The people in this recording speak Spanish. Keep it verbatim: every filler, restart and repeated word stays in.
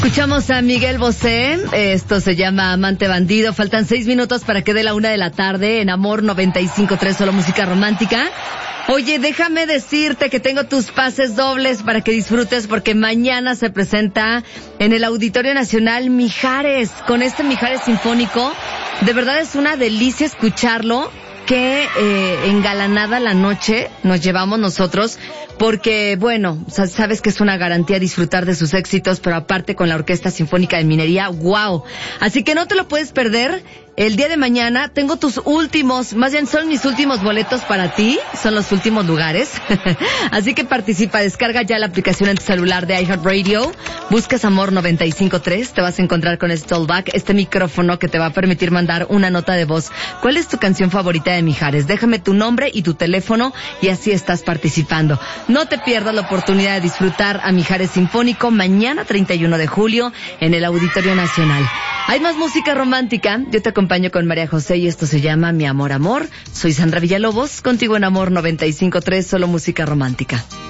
Escuchamos a Miguel Bosé, esto se llama Amante Bandido. Faltan seis minutos para que dé la una de la tarde en Amor noventa y cinco punto tres, solo música romántica. Oye, déjame decirte que tengo tus pases dobles para que disfrutes, porque mañana se presenta en el Auditorio Nacional Mijares, con este Mijares Sinfónico. De verdad es una delicia escucharlo. Qué eh, engalanada la noche nos llevamos nosotros, porque, bueno, sabes que es una garantía disfrutar de sus éxitos, pero aparte con la Orquesta Sinfónica de Minería, ¡wow! Así que no te lo puedes perder. El día de mañana tengo tus últimos, más bien son mis últimos boletos para ti, son los últimos lugares. Así que participa, descarga ya la aplicación en tu celular de iHeartRadio, buscas Amor noventa y cinco punto tres, te vas a encontrar con este Tollback, este micrófono que te va a permitir mandar una nota de voz. ¿Cuál es tu canción favorita de Mijares? Déjame tu nombre y tu teléfono y así estás participando. No te pierdas la oportunidad de disfrutar a Mijares Sinfónico mañana treinta y uno de julio en el Auditorio Nacional. Hay más música romántica, yo te acompaño con María José y esto se llama Mi Amor Amor. Soy Sandra Villalobos, contigo en Amor noventa y cinco punto tres, solo música romántica.